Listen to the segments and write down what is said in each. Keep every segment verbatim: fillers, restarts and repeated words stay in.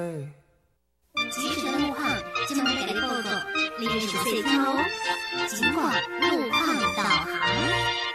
即时的路况，今晚给你报告，你认识这条路？尽管路况导航。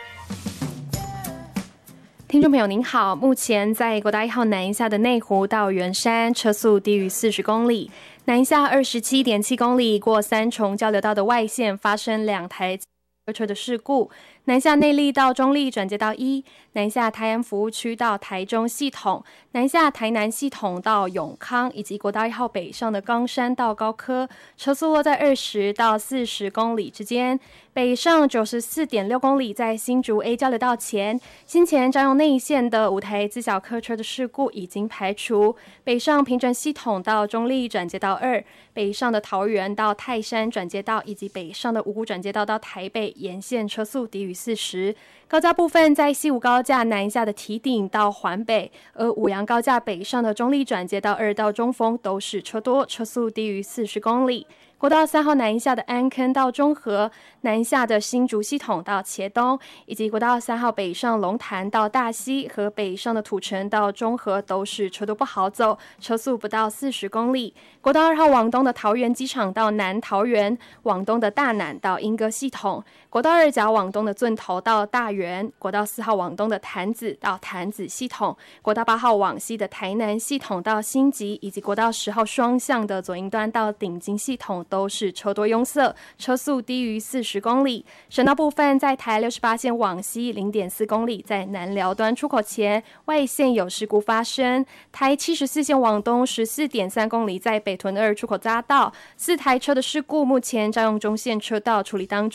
听众朋友您好，目前在国道一号南下的内湖到圆山，车速低于四十公里；南下二十七点七公里过三重交流道的外线发生两台车的事故。南下内坜到中坜转接道一，南下台安服务区到台中系统，南下台南系统到永康，以及国道一号北上的冈山到高科，车速落在二十到四十公里之间。北上九十四点六公里，在新竹 A 交流道前，先前占用内线的五台自小客车的事故已经排除。北上平整系统到中坜转接道二，北上的桃园到泰山转接道，以及北上的五股转接道到台北沿线车速低于四十。高架部分，在西武高架南下的堤顶到环北，而五杨高架北上的中坜转接道二到中丰都是车多，车速低于四十公里。国道三号南下的安坑到中和，南下的新竹系统到茄东，以及国道三号北上龙潭到大溪和北上的土城到中和都是车多不好走，车速不到四十公里。国道二号往东的桃园机场到南桃园，往东的大南到莺歌系统，国道二甲往东的圳头到大园，国道四号往东的潭子到潭子系统，国道八号往西的台南系统到新集，以及国道十号双向的左营端到顶金系统都是车多拥塞，车速低于四十公里。省道部分，在台六十八线往西 零点四公里，在南寮端出口前外线有事故发生。台七十四线往东 十四点三公里，在北屯二出口匝道，四台车的事故目前占用中线车道处理当中。